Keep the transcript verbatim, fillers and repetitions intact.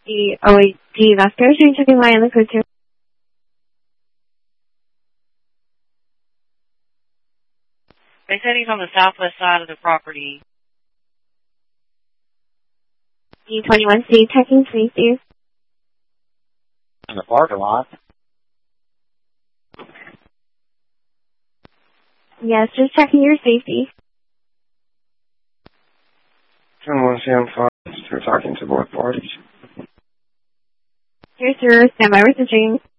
The, oh wait, the Vasco, should you checking line in the code two? They said he's on the southwest side of the property. D twenty-one C, checking safety. In the parking lot. Yes, just checking your safety. twenty-one C, I'm fine. We're talking to both parties. Here, sir, stand by with the James.